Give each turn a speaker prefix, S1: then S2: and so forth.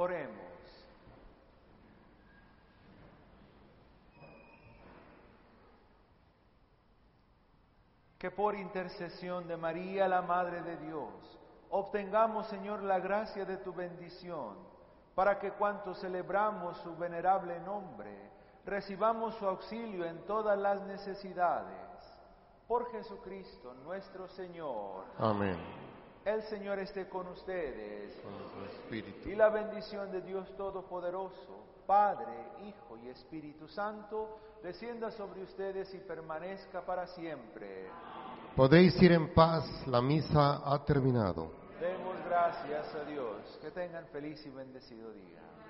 S1: Oremos. Que por intercesión de María, la Madre de Dios, obtengamos, Señor, la gracia de tu bendición, para que cuantos celebramos su venerable nombre, recibamos su auxilio en todas las necesidades. Por Jesucristo nuestro Señor.
S2: Amén.
S1: El Señor esté con ustedes.
S2: Con tu espíritu.
S1: Y la bendición de Dios Todopoderoso, Padre, Hijo y Espíritu Santo, descienda sobre ustedes y permanezca para siempre.
S2: Podéis ir en paz, la misa ha terminado.
S1: Demos gracias a Dios. Que tengan feliz y bendecido día.